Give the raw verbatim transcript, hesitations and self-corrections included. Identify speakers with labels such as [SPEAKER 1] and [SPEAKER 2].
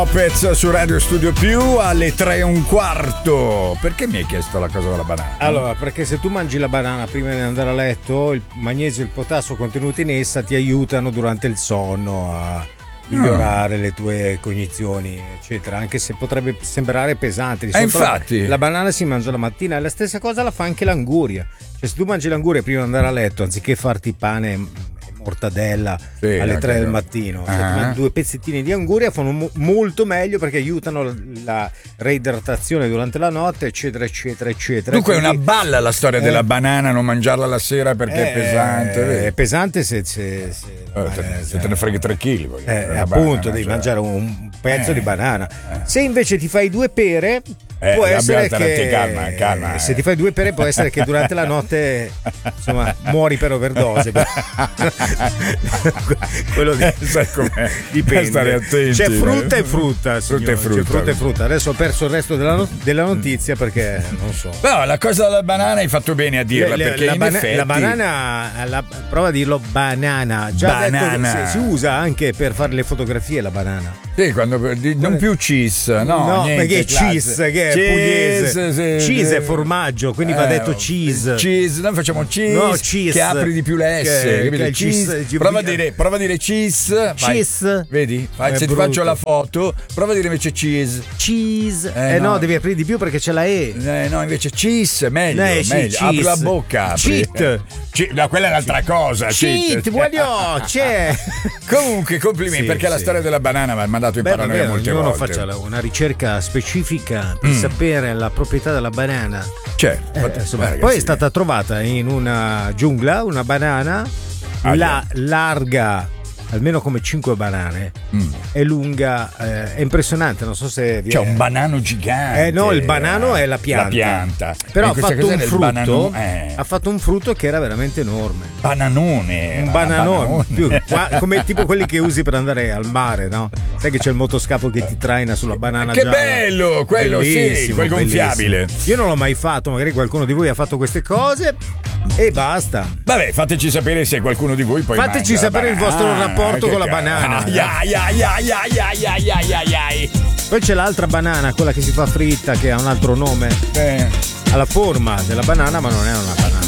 [SPEAKER 1] Lopez su Radio Studio Più alle tre e un quarto. Perché mi hai chiesto la cosa della banana?
[SPEAKER 2] Allora, perché se tu mangi la banana prima di andare a letto, il magnesio e il potassio contenuti in essa ti aiutano durante il sonno a migliorare no. le tue cognizioni, eccetera, anche se potrebbe sembrare pesante. Di
[SPEAKER 1] eh, infatti.
[SPEAKER 2] La banana si mangia la mattina e la stessa cosa la fa anche l'anguria. Cioè, se tu mangi l'anguria prima di andare a letto, anziché farti pane mortadella sì, alle tre del mattino, uh-huh. cioè, due pezzettini di anguria fanno mo- molto meglio perché aiutano la, la reidratazione durante la notte, eccetera eccetera eccetera.
[SPEAKER 1] Dunque
[SPEAKER 2] quindi,
[SPEAKER 1] è una balla la storia eh, della banana, non mangiarla la sera perché eh, è pesante.
[SPEAKER 2] È pesante se, se, se,
[SPEAKER 1] eh, te, eh, se te ne freghi tre chili
[SPEAKER 2] eh, appunto banana, devi cioè. mangiare un pezzo eh, di banana eh. Se invece ti fai due pere
[SPEAKER 1] Eh,
[SPEAKER 2] può essere che
[SPEAKER 1] calma, calma,
[SPEAKER 2] se ti fai due pere può essere che durante la notte insomma muori per overdose. Quello di,
[SPEAKER 1] sai com'è?
[SPEAKER 2] Dipende.
[SPEAKER 1] Stare attenti,
[SPEAKER 2] c'è frutta e frutta,
[SPEAKER 1] frutta e frutta.
[SPEAKER 2] C'è frutta e frutta. Adesso ho perso il resto della, not- della notizia perché non so.
[SPEAKER 1] No, la cosa della banana hai fatto bene a dirla le, perché
[SPEAKER 2] la,
[SPEAKER 1] in
[SPEAKER 2] bana-
[SPEAKER 1] effetti...
[SPEAKER 2] la banana la, prova a dirlo banana. Già
[SPEAKER 1] banana.
[SPEAKER 2] Detto, si, si usa anche per fare le fotografie la banana.
[SPEAKER 1] Sì, quando non più cheese, no,
[SPEAKER 2] no
[SPEAKER 1] niente,
[SPEAKER 2] perché cheese che è
[SPEAKER 1] cheese,
[SPEAKER 2] pugliese.
[SPEAKER 1] Sì,
[SPEAKER 2] cheese
[SPEAKER 1] sì.
[SPEAKER 2] è formaggio, quindi eh, va detto cheese.
[SPEAKER 1] Cheese, noi facciamo cheese,
[SPEAKER 2] no, cheese
[SPEAKER 1] che apri di più le S.
[SPEAKER 2] Che, che
[SPEAKER 1] cheese.
[SPEAKER 2] cheese.
[SPEAKER 1] Prova a dire, prova a dire cheese.
[SPEAKER 2] Cheese.
[SPEAKER 1] Vai. Vedi? Fai, se
[SPEAKER 2] brutto.
[SPEAKER 1] ti faccio la foto, prova a dire invece cheese.
[SPEAKER 2] Cheese.
[SPEAKER 1] Eh,
[SPEAKER 2] eh
[SPEAKER 1] no.
[SPEAKER 2] no, devi aprire di più perché c'è la E.
[SPEAKER 1] Eh, no, invece cheese, meglio,
[SPEAKER 2] eh, sì,
[SPEAKER 1] meglio.
[SPEAKER 2] Cheese.
[SPEAKER 1] Apri la bocca. Apri.
[SPEAKER 2] Cheat.
[SPEAKER 1] C- no, quella è un'altra cosa.
[SPEAKER 2] Cheat, voglio, c'è.
[SPEAKER 1] Comunque, complimenti,
[SPEAKER 2] sì,
[SPEAKER 1] perché
[SPEAKER 2] sì.
[SPEAKER 1] la storia della banana mi ha mandato in
[SPEAKER 2] Beh,
[SPEAKER 1] paranoia molte volte.
[SPEAKER 2] Faccia una ricerca specifica per mm. sapere la proprietà della banana.
[SPEAKER 1] Certo.
[SPEAKER 2] Eh, insomma, beh, poi è stata trovata in una giungla una banana ah, la, larga almeno come cinque banane, mm. è lunga, eh, è impressionante, non so se
[SPEAKER 1] c'è un banano gigante.
[SPEAKER 2] Eh no, il banano è la pianta.
[SPEAKER 1] La pianta.
[SPEAKER 2] Però ha fatto un frutto,
[SPEAKER 1] banano, eh.
[SPEAKER 2] ha fatto un frutto che era veramente enorme.
[SPEAKER 1] Bananone.
[SPEAKER 2] Un bananone, bananone. Più, qua, come tipo quelli che usi per andare al mare, no? Sai che c'è il motoscafo che ti traina sulla banana
[SPEAKER 1] che
[SPEAKER 2] gialla.
[SPEAKER 1] bello, quello bellissimo, sì, quel gonfiabile.
[SPEAKER 2] Bellissimo. Io non l'ho mai fatto, magari qualcuno di voi ha fatto queste cose e basta.
[SPEAKER 1] Vabbè, fateci sapere se qualcuno di voi poi
[SPEAKER 2] fateci sapere il vostro ah, rapporto con la banana.
[SPEAKER 1] Ai, ai, ai, ai, ai, ai, ai, ai.
[SPEAKER 2] Poi c'è l'altra banana, quella che si fa fritta, che ha un altro nome.
[SPEAKER 1] Eh.
[SPEAKER 2] Ha la forma della banana, ma non è una banana.